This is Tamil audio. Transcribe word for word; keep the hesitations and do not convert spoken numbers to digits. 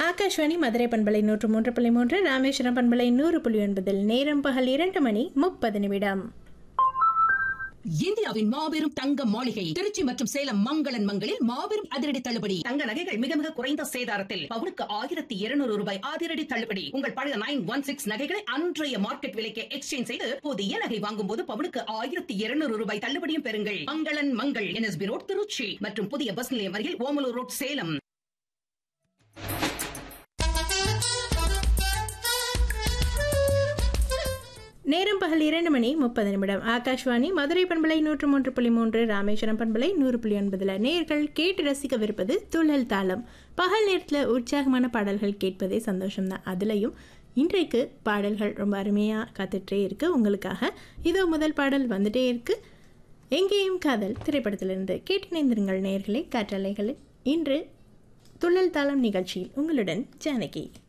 ஆகாஷ்வாணி மதுரை பண்பலை நூற்று மூன்று புள்ளி மூன்று, ராமேஸ்வரம் பண்பலை நூறு புள்ளி ஒன்பதில் நேரம் பகல் இரண்டு மணி முப்பது நிமிடம். இந்தியாவின் மாபெரும் தங்க மாளிகை திருச்சி மற்றும் சேலம் மங்களன் மங்களில் மாபெரும் அதிரடி தள்ளுபடி. தங்க நகைகள் மிக மிக குறைந்த சேதாரத்தில் பவுனுக்கு ஆயிரத்தி இருநூறு ரூபாய் அதிரடி தள்ளுபடி. உங்கள் பழைய நைன் ஒன் சிக்ஸ் நகைகளை அன்றைய மார்க்கெட் விலைக்கு எக்ஸ்சேஞ்ச் செய்து புதிய நகை வாங்கும் போது பவுனுக்கு ஆயிரத்தி இருநூறு ரூபாய் தள்ளுபடியும் பெறுங்கள். மங்களன் மங்கள் என்எஸ்பி ரோட் திருச்சி மற்றும் புதிய பஸ் நிலையம் அருகில் ஓமலூர் ரோட் சேலம். நேரம் பகல் இரண்டு மணி முப்பது நிமிடம். ஆகாஷ்வாணி மதுரை பண்பலை நூற்று மூன்று புள்ளி மூன்று, ராமேஸ்வரம் பண்பலை நூறு புள்ளி ஒன்பதுல நேயர்கள் கேட்டு ரசிக்கவிருப்பது துள்ளல் தாளம். பகல் நேரத்தில் உற்சாகமான பாடல்கள் கேட்பதே சந்தோஷம்தான். அதுலேயும் இன்றைக்கு பாடல்கள் ரொம்ப அருமையாக காத்துட்டே இருக்கு உங்களுக்காக. இதோ முதல் பாடல் வந்துட்டே இருக்கு. எங்கேயும் காதல் திரைப்படத்திலிருந்து கேட்டு நேர்ந்திருங்கள் நேயர்களே. காற்றலைகளில் இன்று துள்ளல் தாளம் நிகழ்ச்சியில் உங்களுடன் ஜானகி.